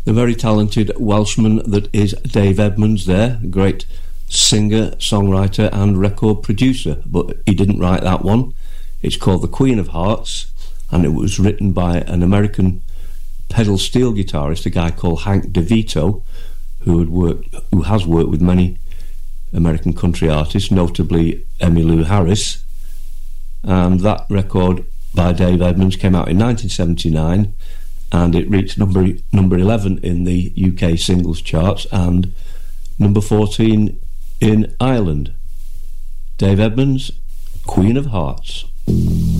The very talented Welshman that is Dave Edmunds there, great singer, songwriter and record producer, but he didn't write that one. It's called The Queen of Hearts, and it was written by an American pedal steel guitarist, a guy called Hank DeVito, who has worked with many American country artists, notably Emmylou Harris. And that record by Dave Edmunds came out in 1979, and it reached number 11 in the UK singles charts and number 14 in Ireland. Dave Edmunds, Queen of Hearts.